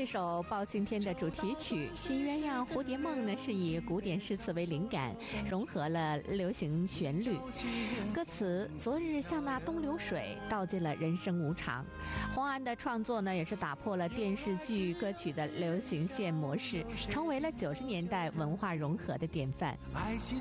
首《包青天》的主题曲《新鸳鸯蝴蝶梦》呢，是以古典诗词为灵感，融合了流行旋律。歌词“昨日像那东流水，道尽了人生无常”。黄安的创作呢，也是打破了电视剧歌曲的流行线模式，成为了90年代文化融合的典范。